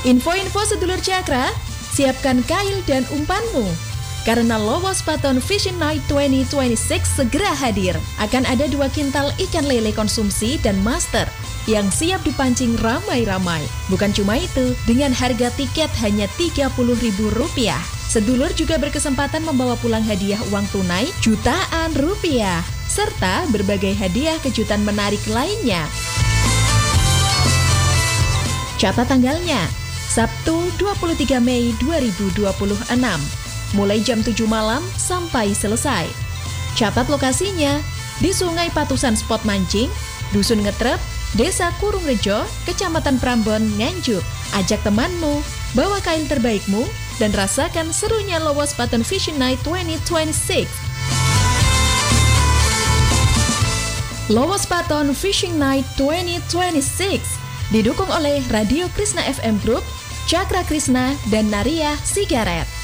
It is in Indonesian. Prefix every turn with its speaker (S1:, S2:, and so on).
S1: Info-info sedulur Cakra, siapkan kail dan umpanmu. Karena Lowos Baton Fishing Night 2026 segera hadir. Akan ada 2 kintal ikan lele konsumsi dan master yang siap dipancing ramai-ramai. Bukan cuma itu, dengan harga tiket hanya Rp30.000. Sedulur juga berkesempatan membawa pulang hadiah uang tunai jutaan rupiah, serta berbagai hadiah kejutan menarik lainnya. Catat tanggalnya, Sabtu 23 Mei 2026, mulai jam 7 malam sampai selesai. Catat lokasinya, di Sungai Patusan Spot Mancing, Dusun Ngetrep, Desa Kurungrejo, Kecamatan Prambon, Nganjuk. Ajak temanmu, bawa kail terbaikmu, dan rasakan serunya Lowos Baton Fishing Night 2026. Lowos Baton Fishing Night 2026 didukung oleh Radio Krishna FM Group, Cakra Krishna, dan Naria Sigaret.